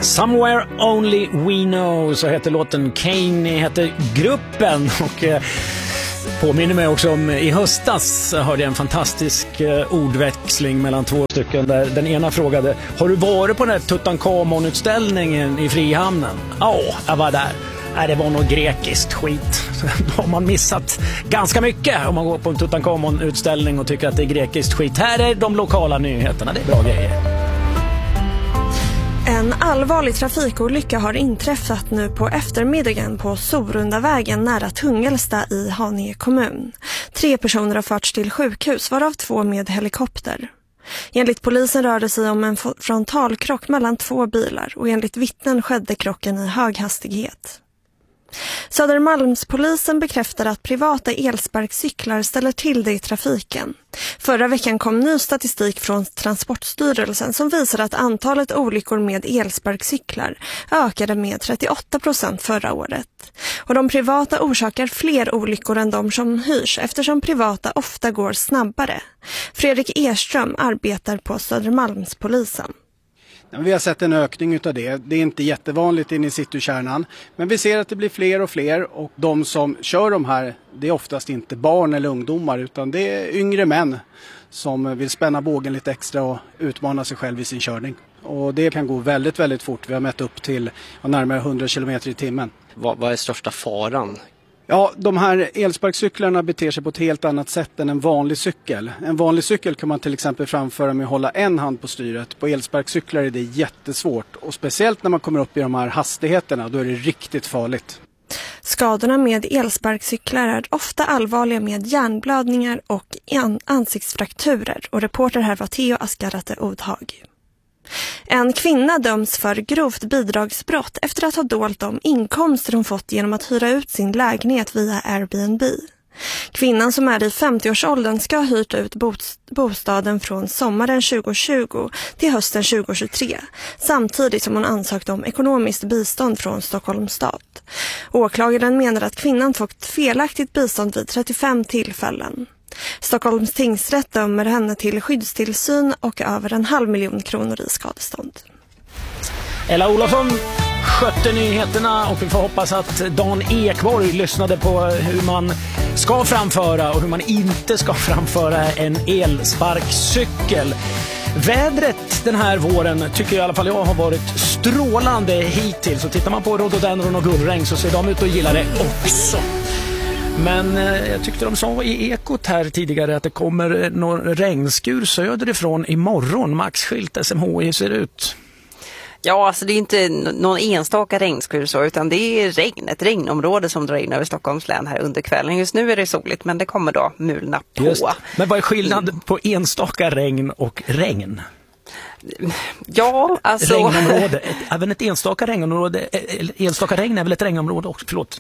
Somewhere Only We Know, så heter låten. Kane heter gruppen och påminner mig också om i höstas hörde jag en fantastisk ordväxling mellan två stycken där den ena frågade: har du varit på den här Tutankhamon-utställningen i Frihamnen? Ja, jag var där. Nej, det var nog grekiskt skit. Då har man missat ganska mycket om man går på en Tutankhamon-utställning och tycker att det är grekiskt skit. Här är de lokala nyheterna, det är bra grejer. En allvarlig trafikolycka har inträffat nu på eftermiddagen på Sorundavägen nära Tungelsta i Haninge kommun. 3 personer har förts till sjukhus, varav 2 med helikopter. Enligt polisen rör det sig om en frontalkrock mellan 2 bilar och enligt vittnen skedde krocken i hög hastighet. Södermalmspolisen bekräftar att privata elsparkcyklar ställer till det i trafiken. Förra veckan kom ny statistik från Transportstyrelsen som visar att antalet olyckor med elsparkcyklar ökade med 38% förra året. Och de privata orsakar fler olyckor än de som hyrs eftersom privata ofta går snabbare. Fredrik Erström arbetar på Södermalmspolisen. Vi har sett en ökning utav det. Det är inte jättevanligt in i citykärnan. Men vi ser att det blir fler och fler. Och de som kör de här, det är oftast inte barn eller ungdomar. Utan det är yngre män som vill spänna bågen lite extra och utmana sig själv i sin körning. Och det kan gå väldigt, väldigt fort. Vi har mätt upp till närmare 100 km i timmen. Vad är största faran? Ja, de här elsparkcyklarna beter sig på ett helt annat sätt än en vanlig cykel. En vanlig cykel kan man till exempel framföra med att hålla en hand på styret. På elsparkcyklar är det jättesvårt och speciellt när man kommer upp i de här hastigheterna, då är det riktigt farligt. Skadorna med elsparkcyklar är ofta allvarliga med hjärnblödningar och ansiktsfrakturer och reporter här var Theo Askarate Odhag. En kvinna döms för grovt bidragsbrott efter att ha dolt de inkomster hon fått genom att hyra ut sin lägenhet via Airbnb. Kvinnan som är i 50-årsåldern ska ha hyrt ut bostaden från sommaren 2020 till hösten 2023, samtidigt som hon ansökt om ekonomiskt bistånd från Stockholms stad. Åklagaren menar att kvinnan fått felaktigt bistånd vid 35 tillfällen. Stockholms tingsrätt dömer henne till skyddstillsyn och över 500 000 kronor i skadestånd. Ella Olofsson skötte nyheterna och vi får hoppas att Dan Ekborg lyssnade på hur man ska framföra och hur man inte ska framföra en elsparkcykel. Vädret den här våren tycker i alla fall jag har varit strålande hittills. Så tittar man på rhododendron och gullregn så ser de ut och gillar det också. Men jag tyckte de sa i Ekot här tidigare att det kommer någon regnskur söderifrån imorgon. Max Schilt, SMHI, ser ut. Ja, alltså det är inte någon enstaka regnskur så, utan det är regn, ett regnområde som drar in över Stockholms län här under kvällen. Just nu är det soligt, men det kommer då mulna på. Just. Men vad är skillnaden på enstaka regn och regn? Ja, alltså... Regnområde, även ett enstaka regnområde, enstaka regn är väl ett regnområde också, förlåt.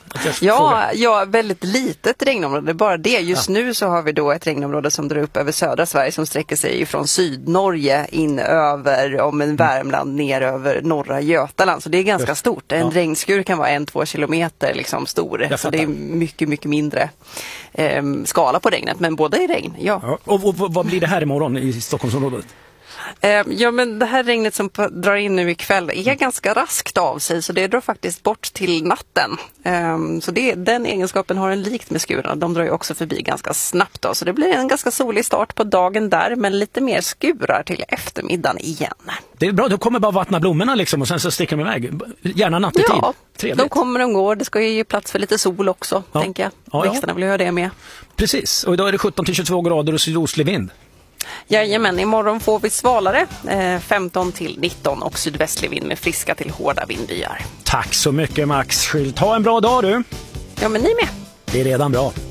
Ja, väldigt litet regnområde, bara det. Just nu så har vi då ett regnområde som drar upp över södra Sverige som sträcker sig från Sydnorge in över om en Värmland ner över norra Götaland. Så det är ganska stort. En regnskur kan vara 1-2 kilometer liksom stor. Så det är mycket, mycket mindre skala på regnet, men båda är regn, ja. Och vad blir det här imorgon i Stockholmsområdet? Ja, men det här regnet som drar in nu ikväll är ganska raskt av sig, så det drar faktiskt bort till natten. Så den egenskapen har en likt med skurarna. De drar ju också förbi ganska snabbt då, så det blir en ganska solig start på dagen där, men lite mer skurar till eftermiddagen igen. Det är bra, de kommer bara vattna blommorna liksom och sen så sticker de iväg. Gärna nattetid. Ja, trevligt. De kommer och går. Det ska ju ge plats för lite sol också, tänker jag. Ja. Växterna vill ha det med. Precis, och idag är det 17-22 grader och sydostlig vind. Jajamän, imorgon får vi svalare 15-19 och sydvästlig vind med friska till hårda vindbyar. Tack så mycket Max Schilt. Ha en bra dag du. Ja, men ni med. Det är redan bra.